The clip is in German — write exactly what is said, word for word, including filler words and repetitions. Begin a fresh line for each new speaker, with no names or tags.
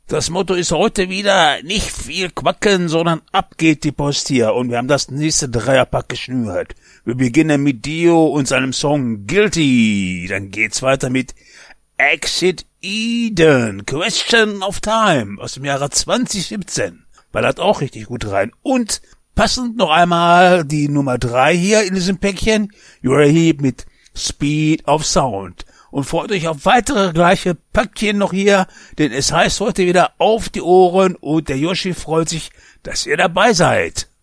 Das Motto ist heute wieder nicht viel quacken, sondern ab geht die Post hier. Und wir haben das nächste Dreierpack geschnürt. Wir beginnen mit Dio und seinem Song Guilty. Dann geht's weiter mit Exit Eden, Question of Time aus dem Jahre zwanzig siebzehn. Ballert auch richtig gut rein. Und passend noch einmal die Nummer drei hier in diesem Päckchen. Uriah Heep mit Speed of Sound. Und freut euch auf weitere gleiche Päckchen noch hier, denn es heißt heute wieder auf die Ohren und der Yoshi freut sich, dass ihr dabei seid.